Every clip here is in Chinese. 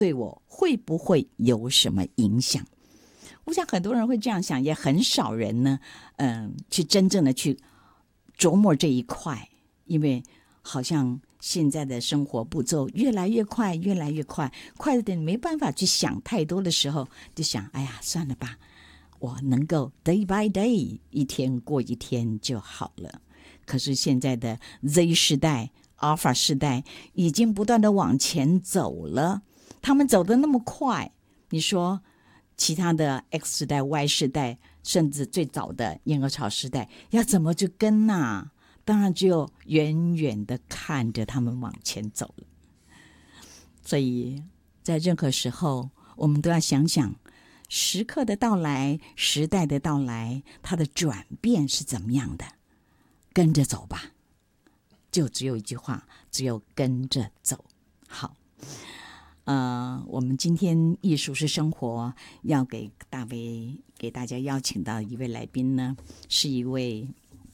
对我会不会有什么影响？我想很多人会这样想，也很少人呢，去真正的去琢磨这一块，因为好像现在的生活步骤越来越快，越来越快，快的没办法去想太多的时候，就想，哎呀，算了吧，我能够 day by day 一天过一天就好了。可是现在的 Z 世代、Alpha 世代已经不断的往前走了，他们走得那么快，你说其他的 X 世代、Y 世代，甚至最早的婴儿潮时代，要怎么去跟啊？当然只有远远的看着他们往前走了。所以在任何时候，我们都要想想时刻的到来，时代的到来，它的转变是怎么样的，跟着走吧。就只有一句话，只有跟着走。好，我们今天艺术是生活要给大家邀请到一位来宾呢，是一位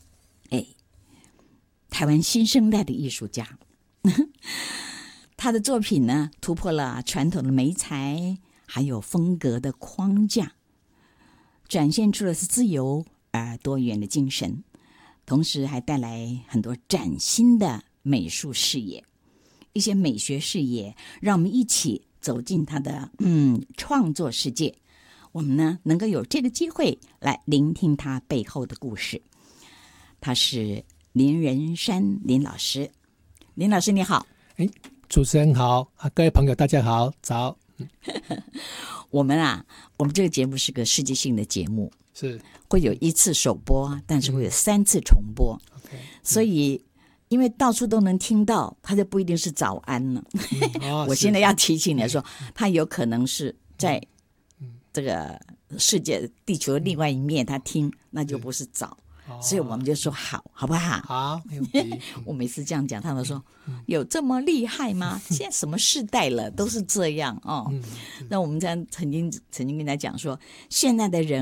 台湾新生代的艺术家。他的作品呢，突破了传统的媒材还有风格的框架，展现出的是自由而多元的精神，同时还带来很多崭新的美术视野，一些美学视野，让我们一起走进他的创作世界。我们呢能够有这个机会来聆听他背后的故事。他是林仁山林老师。林老师你好。 主持人好，各位朋友大家好，早。 我们这个节目是个世界性的节目， 是会有1次首播，但是会有3次重播。所以因为到处都能听到，它就不一定是早安了。我现在要提醒你说，它有可能是在这个世界地球的另外一面他听，那就不是早。所以我们就说好不好？ 好， 我每次这样讲，他们说有这么厉害吗？现在什么世代了，都是这样哦。那我们曾经跟他讲说，现在的人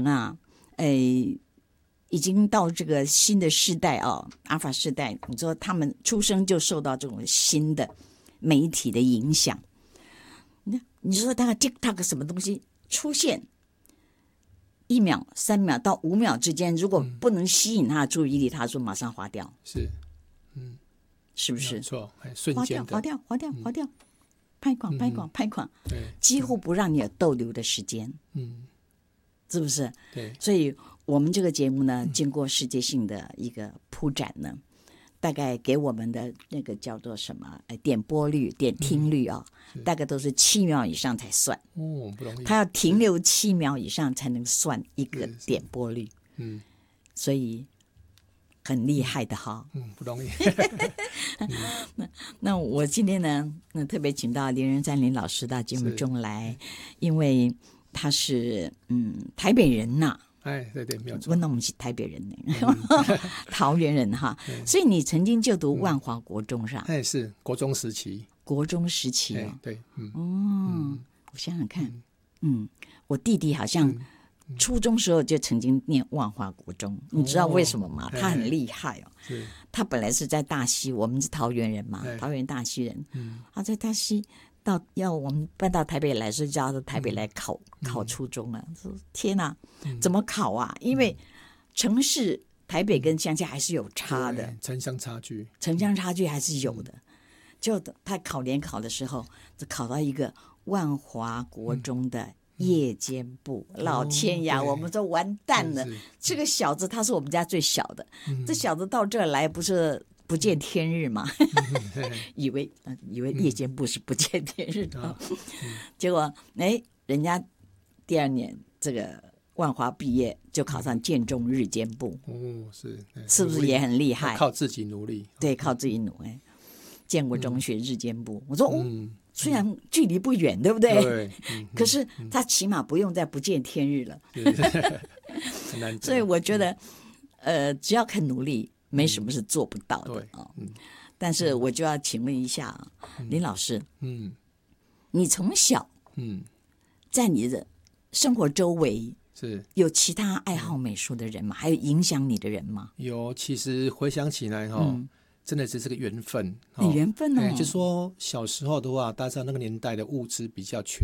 已经到这个新的世代阿法世代，你说他们出生就受到这种新的媒体的影响。你说他 TikTok 什么东西出现，1秒、3秒到5秒之间，如果不能吸引他的注意力，他说马上划掉。 是， 是不是？ 没错，瞬间的划掉，拍款， 对， 几乎不让你有逗留的时间。是不是？ 对， 所以我们这个节目呢，经过世界性的一个铺展呢，大概给我们的那个叫做什么点播率、点听率大概都是7秒以上才算。 不容易。 它要停留7秒以上才能算一个点播率。所以很厉害的哈。 不容易。 那我今天呢，特别请到林仁山林老师到节目中来，因为他是台北人呐。 对，没有错。 那我们是台北人呢，桃园人哈。所以你曾经就读万华国中是吧？ 是国中时期。 对，我想想看，我弟弟好像初中时候就曾经念万华国中，你知道为什么吗？他很厉害他本来是在大溪，我们是桃园人嘛，桃园大溪人，他在大溪要我们搬到台北来，所以叫他到台北来考初中了。说天哪，怎么考啊？因为城市台北跟乡下还是有差的， 城乡差距还是有的。就他考联考的时候，就考到一个万华国中的夜间部，老天爷，我们说完蛋了。这个小子他是我们家最小的，这小子到这儿来不是不见天日嘛，以为夜间部是不见天日的，结果人家第2年这个万华毕业就考上建中日间部，是不是也很厉害？ 靠自己努力， 对，靠自己努力。建国中学日间部，我说虽然距离不远，对不对？ 对， 可是他起码不用再不见天日了。所以我觉得，只要肯努力，没什么是做不到的但是我就要请问一下林老师，你从小在你的生活周围有其他爱好美术的人吗？还有影响你的人吗？ 有，其实回想起来真的只是个缘分。 缘分哦。 就说小时候的话，大家知道那个年代的物资比较缺